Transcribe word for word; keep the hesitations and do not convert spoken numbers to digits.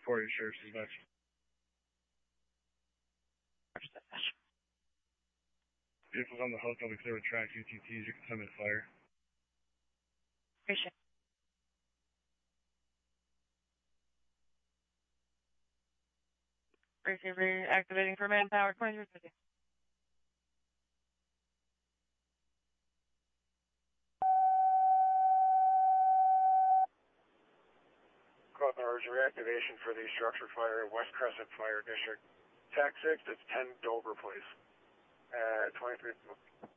For your sheriff's dispatch. Vehicles on the hook, I'll be clear with track U T Ts, you can send me a flyer. Appreciate it. Receiver activating for manpower, twenty-three fifty. Caught an urgent reactivation for the structure fire, West Crescent Fire District. Tac six, it's ten Dover Place. Uh, twenty-three.